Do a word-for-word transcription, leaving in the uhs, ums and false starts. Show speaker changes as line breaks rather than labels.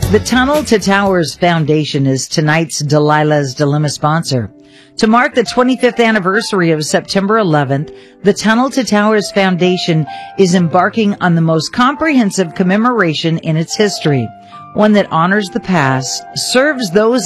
The Tunnel to Towers Foundation is tonight's Delilah's Dilemma sponsor. To mark the twenty-fifth anniversary of September eleventh, the Tunnel to Towers Foundation is embarking on the most comprehensive commemoration in its history, one that honors the past, serves those